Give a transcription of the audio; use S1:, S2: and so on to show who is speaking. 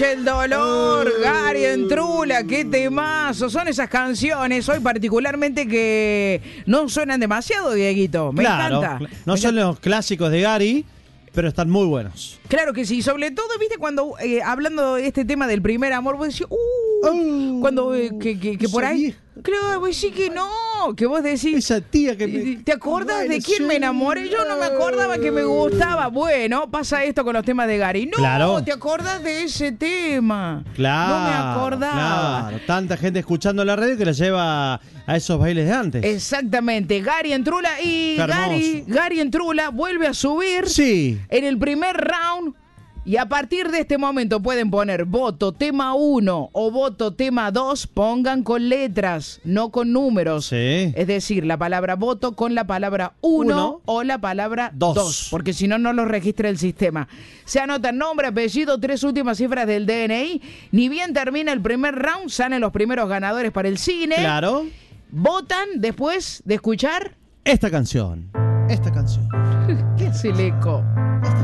S1: El dolor, Gary en Trula, qué temazo. Son esas canciones hoy particularmente que no suenan demasiado, Dieguito. Me encanta.
S2: No son los clásicos de Gary, pero están muy buenos.
S1: Claro que sí, sobre todo, viste, cuando hablando de este tema del primer amor, vos decís, cuando que por ahí, creo, vos decís que no, que vos decís,
S2: esa tía que me...
S1: ¿te acordás de quién me enamoré? Yo no me acordaba que me gustaba. Bueno, pasa esto con los temas de Gary. No,
S2: claro.
S1: ¿Te acordás de ese tema?
S2: Claro,
S1: no me acordaba.
S2: Claro, tanta gente escuchando la radio que la lleva a esos bailes de antes.
S1: Exactamente, Gary en Trula y Gary en Trula vuelve a subir en el primer round. Y a partir de este momento pueden poner voto tema 1 o voto tema 2, pongan con letras, no con números.
S2: Sí.
S1: Es decir, la palabra voto con la palabra 1 o la palabra 2, porque si no, no los registra el sistema. Se anotan nombre, apellido, 3 últimas cifras del DNI. Ni bien termina el primer round, salen los primeros ganadores para el cine.
S2: Claro.
S1: Votan después de escuchar
S2: esta canción.
S1: ¿Qué hace el eco?